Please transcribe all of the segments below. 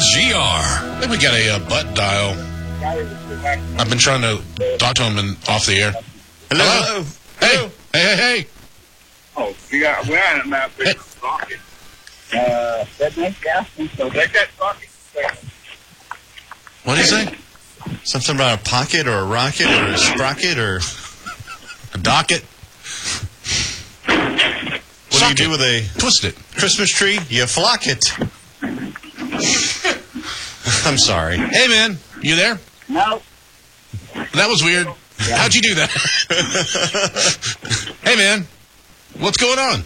TLGR. I think we got a butt dial. I've been trying to talk to him off the air. Hello. Hey. Oh, we're on a map. Socket. That makes gas. So let that socket. What do you say? Something about a pocket or a rocket or a sprocket or A docket? what do you do with a Twist it. Christmas tree? You flock it. I'm sorry. Hey, man. You there? No. That was weird. How'd you do that? Hey, man. What's going on?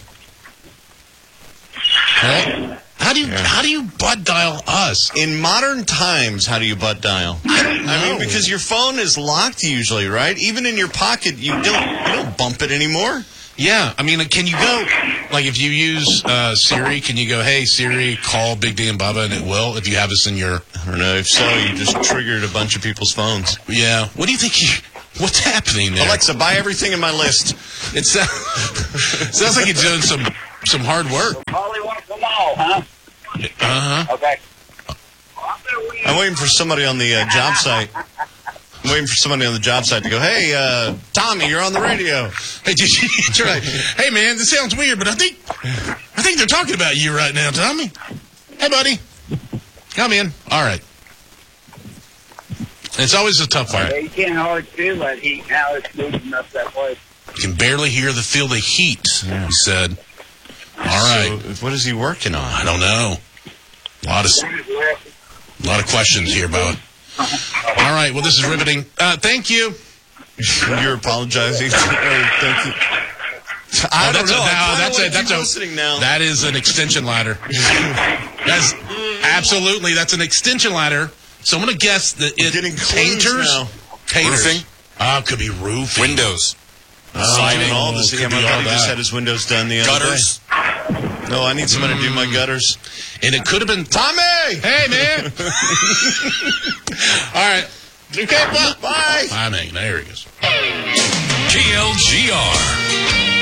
Huh? How do you butt dial us? In modern times, how do you butt dial? I mean, because your phone is locked usually, right? Even in your pocket, you don't bump it anymore. Yeah, I mean, can you go, like, if you use Siri, can you go, hey, Siri, call Big D and Bubba, and it will, if you have us in your... I don't know. If so, you just triggered a bunch of people's phones. Yeah. What do you think what's happening there? Alexa, buy everything in my list. It sounds like you're doing some hard work. Holly wants them all, huh? Uh-huh. Okay. I'm waiting for somebody on the job site. I'm waiting for somebody on the job site to go, hey, Tommy, you're on the radio. Hey, you're right. Hey, man, this sounds weird, but I think they're talking about you right now, Tommy. Hey, buddy. Come in. All right. It's always a tough fight. Yeah, you can't hardly feel that heat now. It's moving up that way. You can barely feel the heat, he said. All right. So, what is he working on? I don't know. A lot of questions here, Bubba. All right. Well, this is riveting. Thank you. You're apologizing. Thank you. I don't know. That's listening now. That is an extension ladder. That's an extension ladder. So I'm going to guess that it's getting painters. now. Painters. Roofing? It could be roofing. Windows. Siding. All this. could Yeah, be my all buddy just that. had his windows done the other Gutters. day. No, I need somebody to do my gutters. And it could have been Tommy! Hey, man. All right. Okay, bye. Bye. I mean, there he is. TLGR.